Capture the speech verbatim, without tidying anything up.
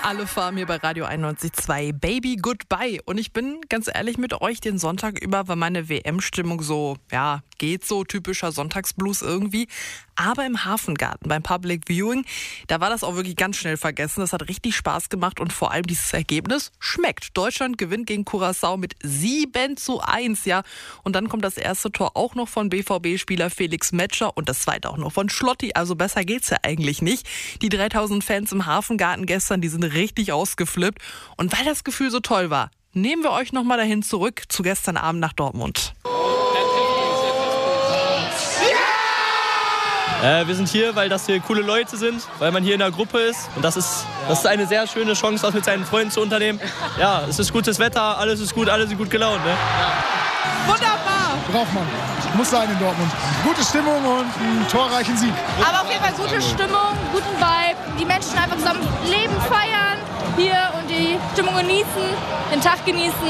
Alle fahren hier bei Radio einundneunzig Komma zwei Baby Goodbye. Und ich bin ganz ehrlich mit euch, den Sonntag über war meine W M-Stimmung so, ja, geht so, typischer Sonntagsblues irgendwie. Aber im Hafengarten beim Public Viewing, da war das auch wirklich ganz schnell vergessen. Das hat richtig Spaß gemacht und vor allem dieses Ergebnis schmeckt. Deutschland gewinnt gegen Curaçao mit sieben zu eins, ja. Und dann kommt das erste Tor auch noch von B V B-Spieler Felix Metscher und das zweite auch noch von Schlotti. Also besser geht's ja eigentlich nicht. Die dreitausend Fans im Hafengarten gestern, die sind richtig ausgeflippt. Und weil das Gefühl so toll war, nehmen wir euch nochmal dahin zurück zu gestern Abend nach Dortmund. Äh, wir sind hier, weil das hier coole Leute sind, weil man hier in der Gruppe ist. Und das ist, das ist eine sehr schöne Chance, das mit seinen Freunden zu unternehmen. Ja, es ist gutes Wetter, alles ist gut, alle sind gut gelaunt. Ne? Wunderbar! Braucht man. Muss sein in Dortmund. Gute Stimmung und einen torreichen Sieg. Aber auf jeden Fall gute Stimmung, guten Vibe. Die Menschen einfach zusammen leben, feiern hier und die Stimmung genießen, den Tag genießen.